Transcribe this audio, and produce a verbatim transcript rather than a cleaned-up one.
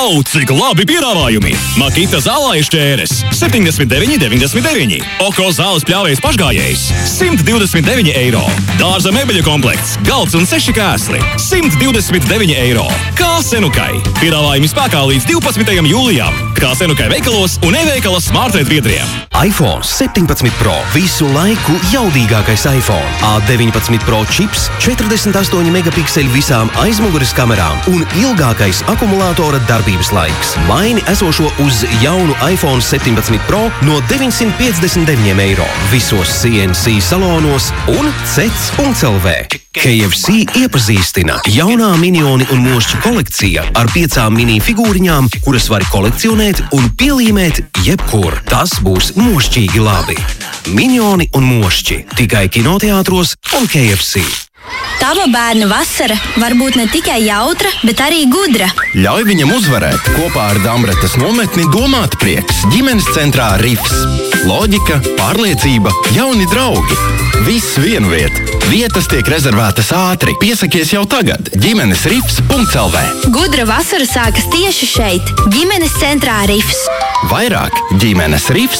Vau, cik labi piedāvājumi! Makita zālājas ķēres septiņdesmit deviņi deviņdesmit deviņi. Oko zāles pļāvējs pašgājējs simt divdesmit deviņi eiro. Dārza mebeļu komplekts, galds un seši krēsli simt divdesmit deviņi eiro. Kā Senukai. Piedāvājumi spēkā līdz divpadsmitajam jūlijam. Kā Senukai veikalos un e-veikala smartphone biedriem. iPhone septiņpadsmit Pro. Visu laiku jaudīgākais iPhone. A deviņpadsmit Pro čips, četrdesmit astoņi megapikseli visām aizmugures kamerām un ilgākais akumulātora darbības laiks. Maini esošo uz jaunu iPhone septiņpadsmit Pro no deviņsimt piecdesmit deviņi eiro visos C N C salonos un cets punkts L V. K F C iepazīstina jaunā minioni un mošķu kolekcija ar piecām mini figūriņām, kuras var kolekcionēt un pielīmēt jebkur. Tas būs mošķīgi labi. Minioni un mošķi tikai kinoteātros un K F C. Tava bērna vasara var būt ne tikai jautra, bet arī gudra. Ļauj viņam uzvarēt kopā ar Damretes nometni Domāt prieks ģimenes centrā Rifs. Loģika, pārliecība, jauni draugi. Viss vienviet. Vietas tiek rezervētas ātri. Piesakies jau tagad. ģimenes rifs punkts L V. Gudra vasara sākas tieši šeit, ģimenes centrā Rifs. Vairāk ģimenes rifs